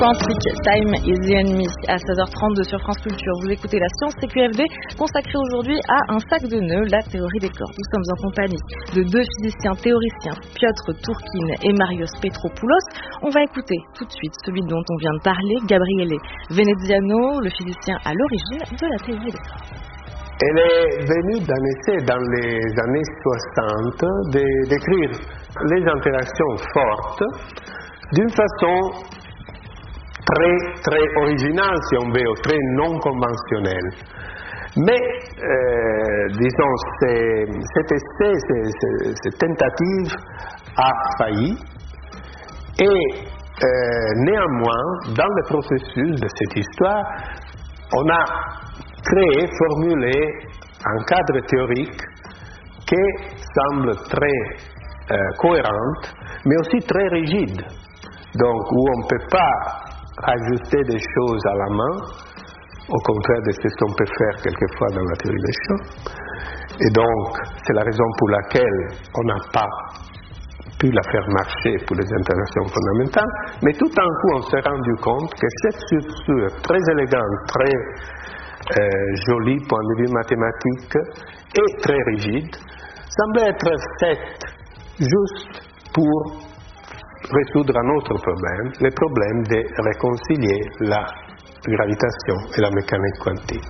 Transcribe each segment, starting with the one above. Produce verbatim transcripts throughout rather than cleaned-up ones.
Quantique, Time is the Enemy, à seize heures trente-deux sur France Culture. Vous écoutez la Science C Q F D, consacrée aujourd'hui à un sac de nœuds, la théorie des cordes. Nous sommes en compagnie de deux physiciens théoriciens, Piotr Tourkine et Marios Petropoulos. On va écouter tout de suite celui dont on vient de parler, Gabriele Veneziano, le physicien à l'origine de la théorie des cordes. Elle est venue d'un essai dans les années soixante de décrire les interactions fortes d'une façon très, très originale, si on veut, ou très non conventionnelle. Mais, euh, disons, c'est, cet essai, c'est, c'est, cette tentative a failli, et euh, néanmoins, dans le processus de cette histoire, on a créé, formulé un cadre théorique qui semble très euh, cohérente, mais aussi très rigide. Donc, où on ne peut pas ajuster des choses à la main, au contraire de ce qu'on peut faire quelquefois dans la théorie des champs. Et donc, c'est la raison pour laquelle on n'a pas pu la faire marcher pour les interactions fondamentales, mais tout d'un coup, on s'est rendu compte que cette structure très élégante, très euh, jolie, point de vue mathématique, et très rigide, semblait être faite juste pour résoudre un autre problème, le problème de réconcilier la gravitation et la mécanique quantique.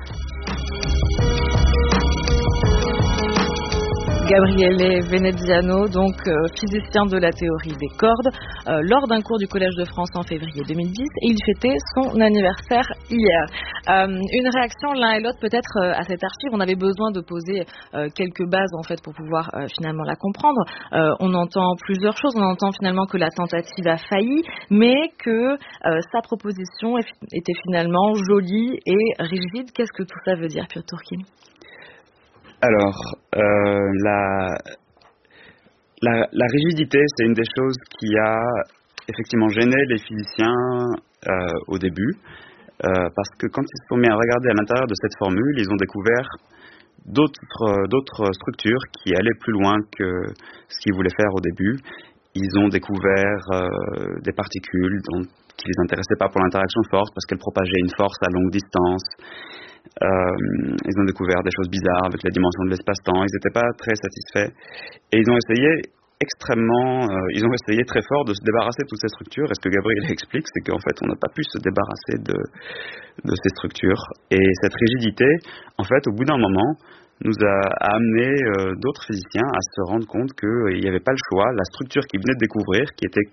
Gabriele Veneziano, donc euh, physicien de la théorie des cordes, euh, lors d'un cours du Collège de France en février deux mille dix, et il fêtait son anniversaire hier. Euh, une réaction l'un et l'autre peut-être euh, à cette archive. On avait besoin de poser euh, quelques bases en fait pour pouvoir euh, finalement la comprendre. Euh, on entend plusieurs choses. On entend finalement que la tentative a failli, mais que euh, sa proposition était finalement jolie et rigide. Qu'est-ce que tout ça veut dire, Piotr Tourkine ? Alors, euh, la, la, la rigidité, c'est une des choses qui a effectivement gêné les physiciens euh, au début, euh, parce que quand ils se sont mis à regarder à l'intérieur de cette formule, ils ont découvert d'autres, d'autres structures qui allaient plus loin que ce qu'ils voulaient faire au début. Ils ont découvert euh, des particules dont, qui les intéressaient pas pour l'interaction force, parce qu'elles propageaient une force à longue distance. Euh, ils ont découvert des choses bizarres avec la dimension de l'espace-temps. Ils n'étaient pas très satisfaits et ils ont essayé extrêmement, euh, ils ont essayé très fort de se débarrasser de toutes ces structures. Et ce que Gabriel explique, c'est qu'en fait, on n'a pas pu se débarrasser de, de ces structures. Et cette rigidité, en fait, au bout d'un moment, nous a, a amené euh, d'autres physiciens à se rendre compte qu'il n'y avait pas le choix. La structure qu'ils venaient de découvrir, qui était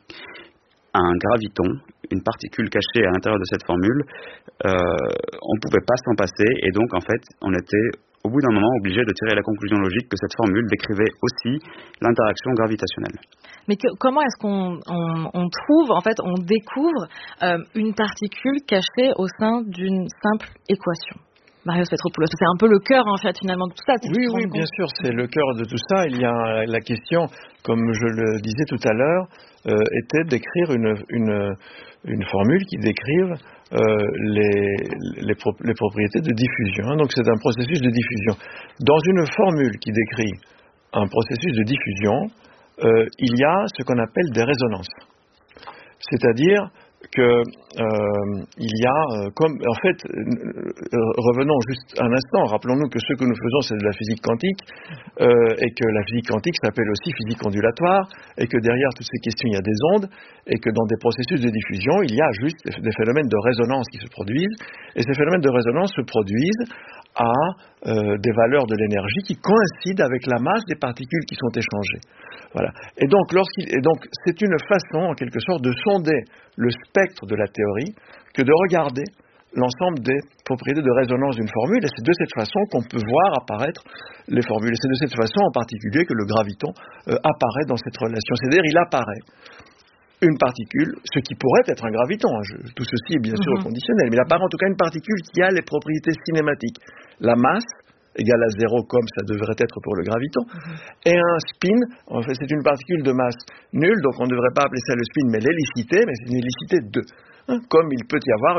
un graviton, une particule cachée à l'intérieur de cette formule, euh, on ne pouvait pas s'en passer, et donc en fait on était au bout d'un moment obligé de tirer la conclusion logique que cette formule décrivait aussi l'interaction gravitationnelle. Mais que, comment est-ce qu'on on, on trouve, en fait on découvre euh, une particule cachée au sein d'une simple équation ? Marios Petropoulos, c'est un peu le cœur en fait finalement de tout ça. Oui, oui, bien sûr, c'est le cœur de tout ça. Il y a la question, comme je le disais tout à l'heure, euh, était d'écrire une, une, une formule qui décrive euh, les, les, pro, les propriétés de diffusion. Donc c'est un processus de diffusion. Dans une formule qui décrit un processus de diffusion, euh, il y a ce qu'on appelle des résonances. C'est-à-dire que euh, il y a euh, comme en fait euh, revenons juste un instant, rappelons-nous que ce que nous faisons c'est de la physique quantique euh, et que la physique quantique s'appelle aussi physique ondulatoire et que derrière toutes ces questions il y a des ondes et que dans des processus de diffusion il y a juste des phénomènes de résonance qui se produisent et ces phénomènes de résonance se produisent à euh, des valeurs de l'énergie qui coïncident avec la masse des particules qui sont échangées. Voilà. Et donc, lorsqu'il, et donc, c'est une façon, en quelque sorte, de sonder le spectre de la théorie que de regarder l'ensemble des propriétés de résonance d'une formule. Et c'est de cette façon qu'on peut voir apparaître les formules. Et c'est de cette façon, en particulier, que le graviton euh, apparaît dans cette relation. C'est-à-dire, il apparaît une particule, ce qui pourrait être un graviton, hein, je, tout ceci est bien sûr mm-hmm. conditionnel, mais il apparaît en tout cas une particule qui a les propriétés cinématiques. La masse égale à zéro comme ça devrait être pour le graviton, mm-hmm. et un spin, en fait c'est une particule de masse nulle, donc on ne devrait pas appeler ça le spin mais l'hélicité, mais c'est une hélicité deux, hein, comme il peut y avoir